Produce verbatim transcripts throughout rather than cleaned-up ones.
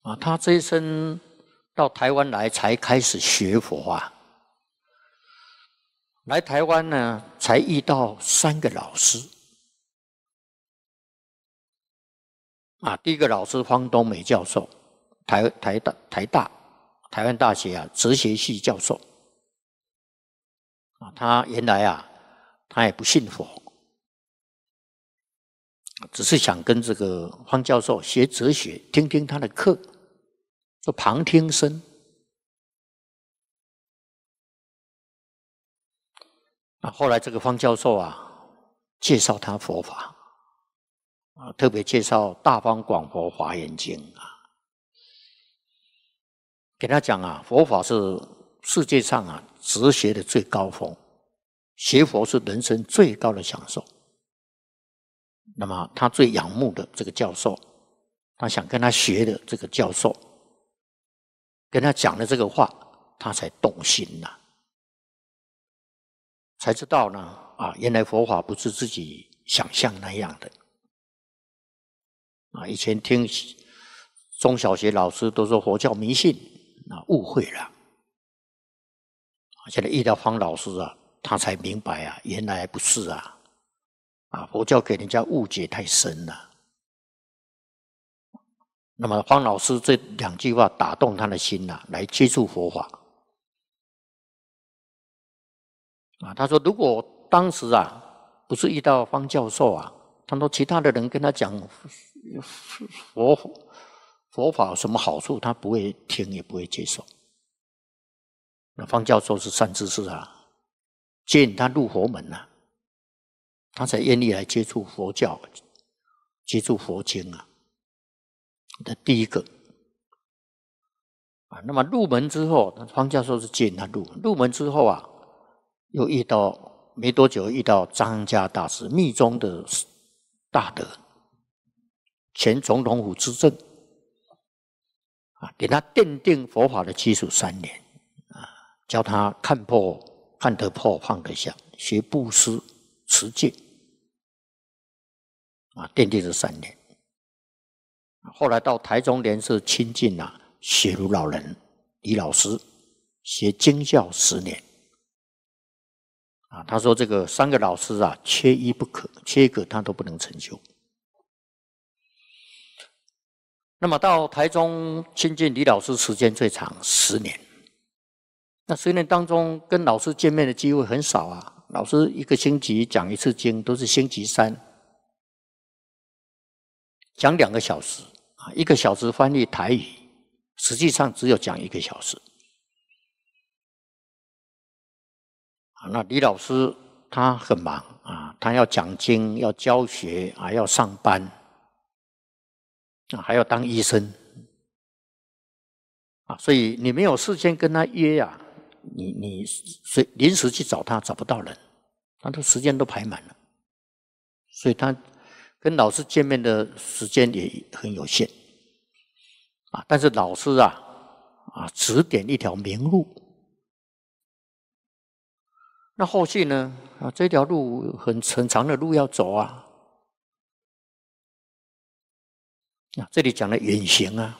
啊，他这一生到台湾来才开始学佛啊。来台湾呢，才遇到三个老师。啊，第一个老师方东美教授，台台大台大台湾大学啊哲学系教授。啊，他原来啊，他也不信佛，只是想跟这个方教授学哲学，听听他的课，做旁听生。啊，后来这个方教授啊，介绍他佛法，啊，特别介绍《大方广佛华严经》啊，给他讲啊，佛法是世界上啊哲学的最高峰，学佛是人生最高的享受。那么他最仰慕的这个教授，他想跟他学的这个教授，跟他讲的这个话，他才动心呐、啊。才知道呢，啊，原来佛法不是自己想象那样的。啊，以前听中小学老师都说佛教迷信，啊，误会了。现在遇到方老师啊，他才明白啊，原来不是啊，啊，佛教给人家误解太深了。那么方老师这两句话打动他的心啊，来接触佛法。啊，他说如果当时啊不是遇到方教授啊，他说其他的人跟他讲佛佛法有什么好处，他不会听也不会接受。那方教授是善知识啊，接引他入佛门啊，他才愿意来接触佛教，接触佛经啊。这第一个啊，那么入门之后，方教授是接引他入门，入门之后啊。又遇到没多久，遇到张家大师，密宗的大德，前总统府执政，啊，给他奠定佛法的基础三年，啊，教他看破、看得破、放得下，学布施、持戒，啊，奠定这三年。后来到台中莲社亲近啊，学儒老人李老师，学经教十年。啊，他说这个三个老师啊，缺一不可，缺一个他都不能成就。那么到台中亲近李老师时间最长，十年。那十年当中跟老师见面的机会很少啊，老师一个星期讲一次经，都是星期三，讲两个小时啊，一个小时翻译台语，实际上只有讲一个小时。那李老师他很忙啊，他要讲经，要教学啊，要上班啊，还要当医生啊，所以你没有事先跟他约啊，你你随临时去找他找不到人，他的时间都排满了，所以他跟老师见面的时间也很有限啊。但是老师啊啊指点一条明路。那后续呢？啊，这条路很很长的路要走啊。啊，这里讲的远行啊，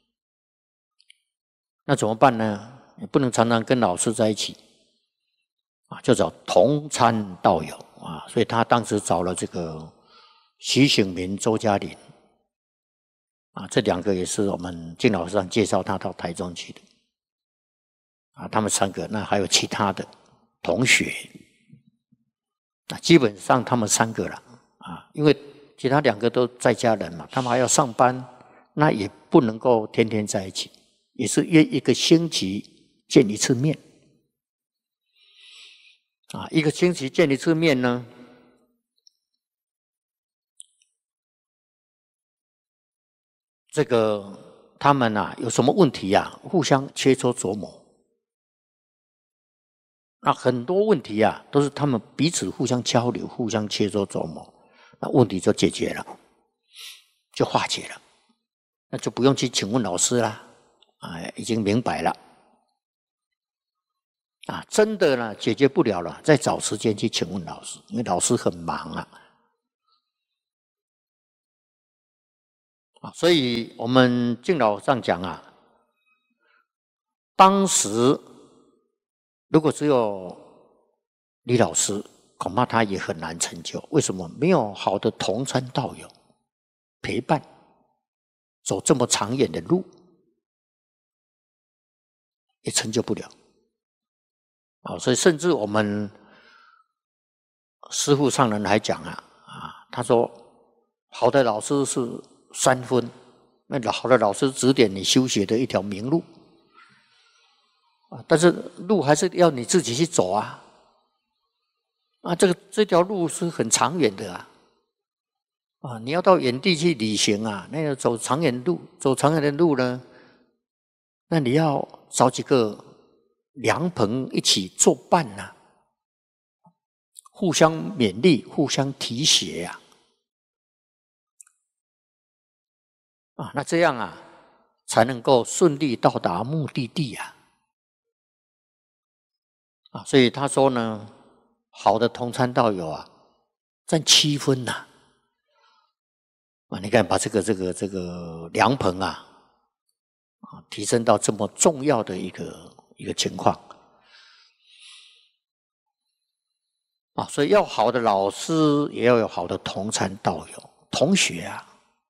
那怎么办呢？也不能常常跟老师在一起，啊，就找同参道友啊。所以他当时找了这个徐醒民、周嘉玲，啊，这两个也是我们敬老上介绍他到台中去的，啊，他们三个，那还有其他的。同学，那基本上他们三个了啊，因为其他两个都在家人嘛，他们还要上班，那也不能够天天在一起，也是约一个星期见一次面啊，一个星期见一次面呢，这个他们啊有什么问题啊，互相切磋琢磨。那很多问题啊，都是他们彼此互相交流、互相切磋琢磨，那问题就解决了，就化解了，那就不用去请问老师啦，啊，已经明白了，啊，真的呢解决不了了，再找时间去请问老师，因为老师很忙啊， 啊，所以我们敬老上讲啊，当时如果只有李老师，恐怕他也很难成就。为什么？没有好的同参道友陪伴，走这么长远的路，也成就不了。啊，所以甚至我们师父上人还讲啊，啊，他说好的老师是三分，那好的老师指点你修学的一条明路，啊，但是路还是要你自己去走啊，啊，这个这条路是很长远的啊，啊，你要到远地去旅行啊，那个走长远路，走长远的路呢，那你要找几个良朋一起作伴呐、啊，互相勉励，互相提携呀、啊，啊，那这样啊，才能够顺利到达目的地呀、啊，啊，所以他说呢，好的同参道友啊，占七分呐、啊，啊，你看把这个这个这个良朋啊，啊，提升到这么重要的一个一个情况。啊，所以要好的老师，也要有好的同参道友、同学啊，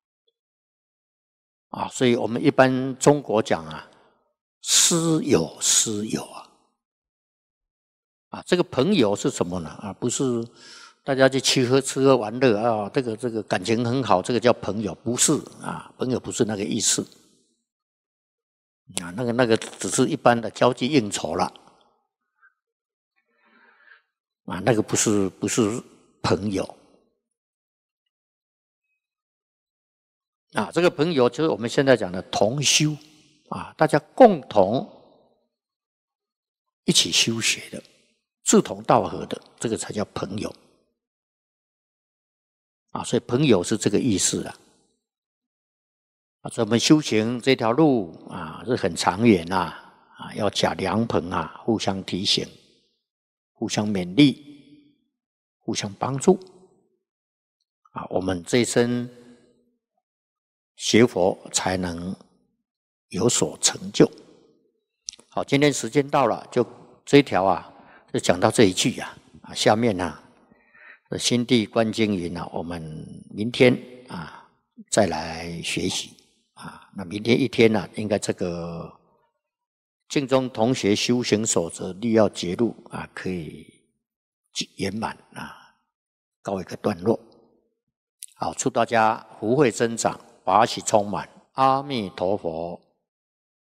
啊，所以我们一般中国讲啊，师友师友啊，啊，这个朋友是什么呢？啊，不是大家去吃喝吃喝玩乐啊，这个这个感情很好，这个叫朋友，不是啊，朋友不是那个意思，啊，那个那个只是一般的交际应酬了。啊，那个不是不是朋友啊，这个朋友就是我们现在讲的同修啊，大家共同一起修学的，志同道合的，这个才叫朋友啊。所以朋友是这个意思啊。啊，所以我们修行这条路啊是很长远呐，啊，要假良朋啊，互相提醒，互相勉励，互相帮助啊，我们这一生学佛才能有所成就。好，今天时间到了，就这一条啊，就讲到这一句啊。啊，下面呢、啊，心地观经营啊，我们明天啊再来学习啊。那明天一天呢、啊，应该这个净宗同学修行守则律要节录啊，可以圆满啊，告一个段落。好，祝大家福慧增长，法喜充满。阿弥陀佛。